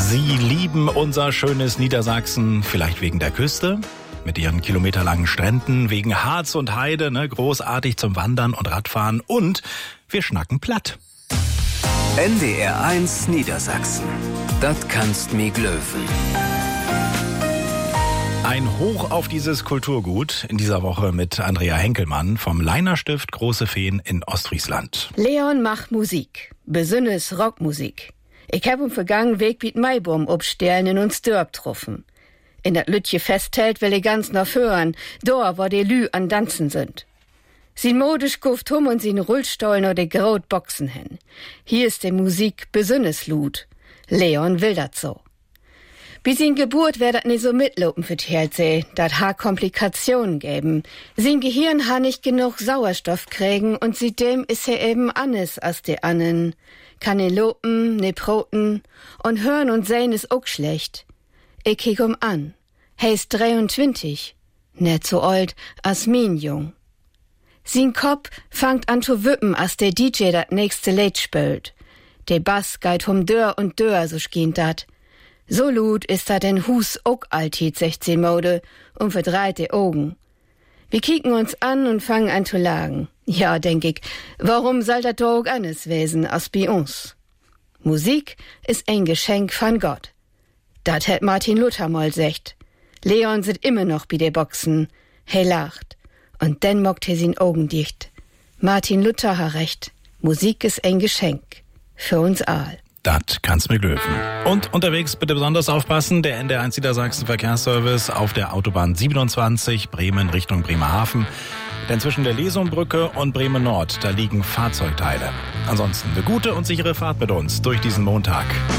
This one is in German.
Sie lieben unser schönes Niedersachsen, vielleicht wegen der Küste, mit ihren kilometerlangen Stränden, wegen Harz und Heide, großartig zum Wandern und Radfahren, und wir schnacken platt. NDR 1 Niedersachsen. Das kannst mi glöwen. Ein Hoch auf dieses Kulturgut in dieser Woche mit Andrea Henkelmann vom Leiner-Stift Große Feen in Ostfriesland. Leon macht Musik, besonders Rockmusik. Ich hab im vergangenen Weg mit Maibaum obstellen in uns Dörp truffen. In dat Lütje festhält will ich ganz noch hören, da wo die Lü an Danzen sind. Sin modisch guft und sin Rullstollen oder de Graut Boxen hin. Hier ist die Musik besonders Lud. Leon will dat so. Bis sin Geburt wär dat nicht so mitlopen vertellt sie, dat ha Komplikationen geben. Sin Gehirn ha nicht genug Sauerstoff kriegen und seitdem is er eben anders als die annen. Kann ne lopen, ne proten und hören und sehen is auch schlecht. Ich kick an. He ist 23, net so alt as min Jung. Sin Kopf fangt an zu wippen, als der DJ dat nächste Lied spielt. Der Bass geht Dör und Dör, so schient dat. So lud ist dat in Hus auch altid 16 Mode und verdreht die Augen. Wir kicken uns an und fangen an zu lagen. Ja, denk ich, warum soll dat doch auch anders wesen als bei uns? Musik ist ein Geschenk von Gott. Dat hätt Martin Luther mal secht. Leon sit immer noch bei der Boxen. He lacht. Und dann mockt er sin Augen dicht. Martin Luther hat recht. Musik ist ein Geschenk. Für uns all. Das kann's mir glöwen. Und unterwegs bitte besonders aufpassen, der NDR 1 Niedersachsen Verkehrsservice auf der Autobahn 27 Bremen Richtung Bremerhaven. Denn zwischen der Lesumbrücke und Bremen Nord, da liegen Fahrzeugteile. Ansonsten eine gute und sichere Fahrt mit uns durch diesen Montag.